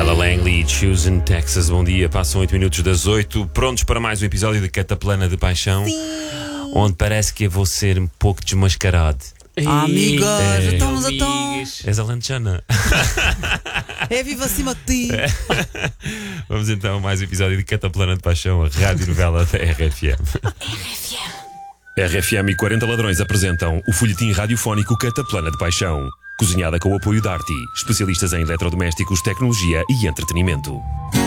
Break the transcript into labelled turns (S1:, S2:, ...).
S1: Ella Langley, Choosing Texas. Bom dia, passam 8 minutos das 8, prontos para mais um episódio de Cataplana de Paixão.
S2: Sim.
S1: Onde parece que eu vou ser um pouco desmascarado.
S2: Amigas, estamos
S1: És alentejana.
S2: É viva acima de ti.
S1: Vamos então a mais um episódio de Cataplana de Paixão, a rádio novela da RFM. RFM e 40 Ladrões apresentam o folhetim radiofónico Cataplana de Paixão, cozinhada com o apoio da Arti, especialistas em eletrodomésticos, tecnologia e entretenimento.